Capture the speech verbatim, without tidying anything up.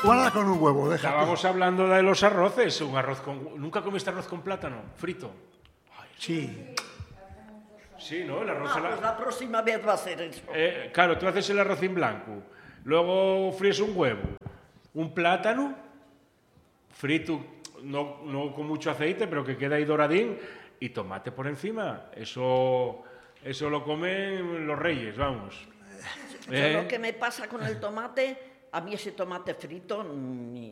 Guarda con un huevo, deja. Estábamos hablando de los arroces. Un arroz con... ¿Nunca comiste arroz con plátano frito? Ay, sí. Sí, ¿no? El arroz... Ah, la... pues la próxima vez va a ser eso. Eh, claro, tú haces el arroz en blanco. Luego fríes un huevo. Un plátano frito, no, no con mucho aceite, pero que queda ahí doradín. Y tomate por encima. Eso, eso lo comen los reyes, vamos. Yo ¿Eh? lo que me pasa con el tomate, a mí ese tomate frito ni,